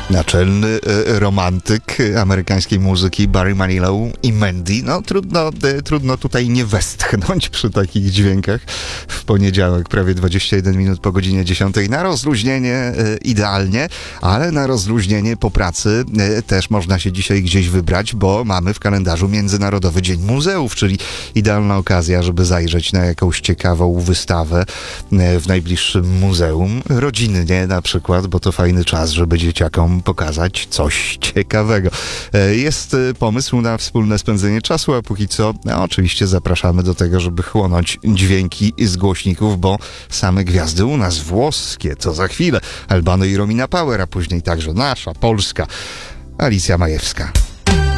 Naczelny romantyk amerykańskiej muzyki Barry Manilow i Mandy. No trudno tutaj nie westchnąć przy takich dźwiękach. W poniedziałek, prawie 21 minut po godzinie 10. Na rozluźnienie idealnie, ale na rozluźnienie po pracy też można się dzisiaj gdzieś wybrać, bo mamy w kalendarzu Międzynarodowy Dzień Muzeów, czyli idealna okazja, żeby zajrzeć na jakąś ciekawą wystawę w najbliższym muzeum. Rodzinnie na przykład, bo to fajny czas, żeby dzieciakom pokazać coś ciekawego. Jest pomysł na wspólne spędzenie czasu, a póki co oczywiście zapraszamy do tego, żeby chłonąć dźwięki z głośników, bo same gwiazdy u nas włoskie, to za chwilę. Albano i Romina Power, a później także nasza, polska, Alicja Majewska.